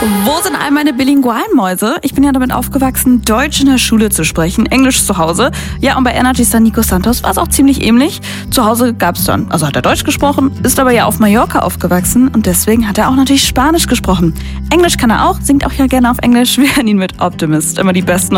Wo sind all meine bilingualen Mäuse? Ich bin ja damit aufgewachsen, Deutsch in der Schule zu sprechen, Englisch zu Hause. Ja, und bei Energy Star Nico Santos war es auch ziemlich ähnlich. Zu Hause gab's dann, also hat er Deutsch gesprochen, ist aber ja auf Mallorca aufgewachsen und deswegen hat er auch natürlich Spanisch gesprochen. Englisch kann er auch, singt auch ja gerne auf Englisch. Wir hören ihn mit Optimist, immer die besten